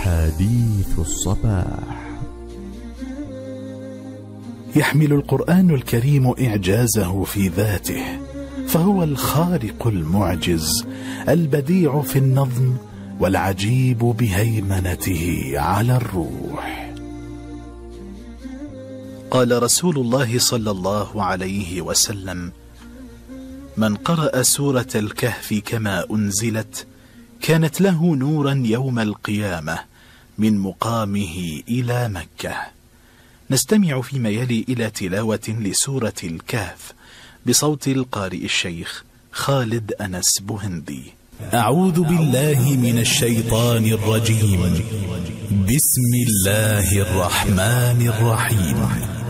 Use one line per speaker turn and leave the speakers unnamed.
حديث الصباح.
يحمل القرآن الكريم إعجازه في ذاته، فهو الخارق المعجز البديع في النظم والعجيب بهيمنته على الروح.
قال رسول الله صلى الله عليه وسلم: من قرأ سورة الكهف كما أنزلت كانت له نورا يوم القيامة من مقامه إلى مكة. نستمع فيما يلي إلى تلاوة لسورة الكهف بصوت القارئ الشيخ خالد أنس بوهندي.
أعوذ بالله من الشيطان الرجيم. بسم الله الرحمن الرحيم.